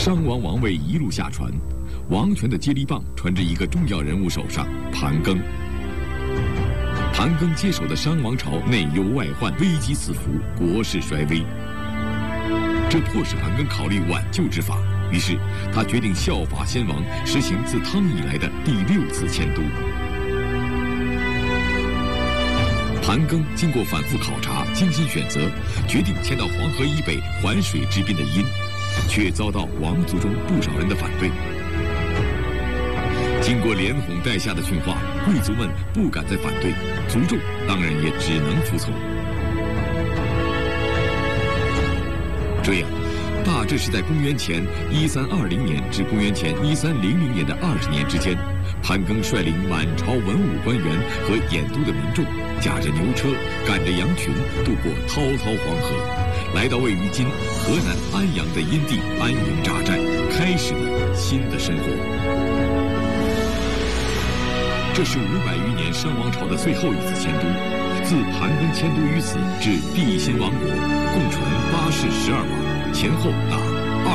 商王王位一路下传，王权的接力棒传至一个重要人物手上——盘庚。盘庚接手的商王朝内忧外患，危机四伏，国势衰微。这迫使盘庚考虑挽救之法，于是他决定效法先王，实行自汤以来的第6次迁都。盘庚经过反复考察、精心选择，决定迁到黄河以北环水之滨的殷，却遭到王族中不少人的反对。经过连哄带吓的训话，贵族们不敢再反对，族众当然也只能服从。这样，大致是在公元前1320年至公元前1300年的20年之间，盘庚率领满朝文武官员和兖都的民众，驾着牛车，赶着羊群，渡过滔滔黄河，来到位于今河南安阳的殷地安营扎寨，开始了新的生活。这是500余年商王朝的最后一次迁都，自盘庚迁都于此至帝辛王国，共传8世12王，前后达